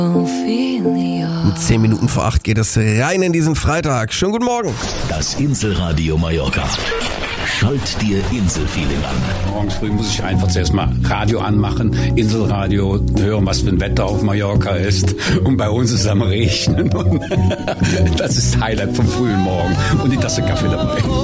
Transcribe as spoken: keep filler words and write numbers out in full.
Um zehn Minuten vor acht geht es rein in diesen Freitag. Schönen guten Morgen. Das Inselradio Mallorca. Schalt dir Inselfeeling an. Morgens früh muss ich einfach zuerst mal Radio anmachen, Inselradio, hören, was für ein Wetter auf Mallorca ist. Und bei uns ist es am Regnen. Und das ist das Highlight vom frühen Morgen. Und die Tasse Kaffee dabei.